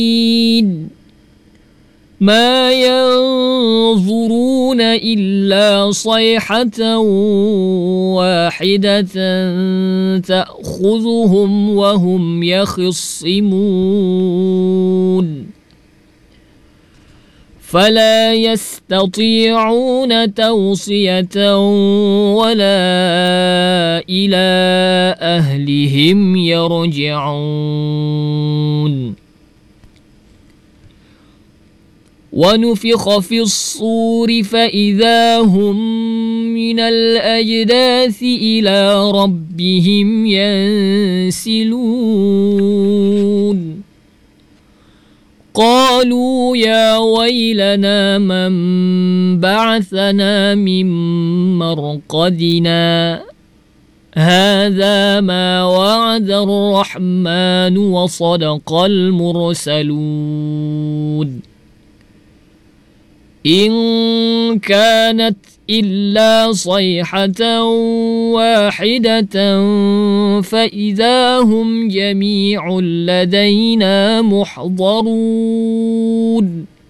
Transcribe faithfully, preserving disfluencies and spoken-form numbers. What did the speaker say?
ما ينظرون إلا صيحة واحدة تأخذهم وهم يخصمون فلا يستطيعون توصية ولا إلى أهلهم يرجعون. ونفخ في الصور فإذا هم من الأجداث إلى ربهم ينسلون قالوا يا ويلنا من بعثنا من مرقدنا هذا ما وعد الرحمن وصدق المرسلون إن كانت إلا صيحة واحدة فإذا هم جميع لدينا محضرون